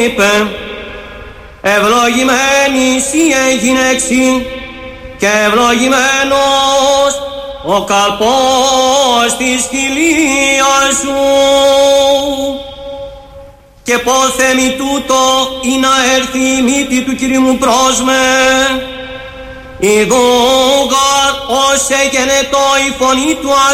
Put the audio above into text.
είπε, ευλογημένη η γυναίξη και ευλογημένος ο καρπός της κοιλίας σου. Και πόθε μη τούτο ή να έρθει η μύτη του Κυρίου μου πρόσμε, ιδούγαρ ως εγενετό η φωνή του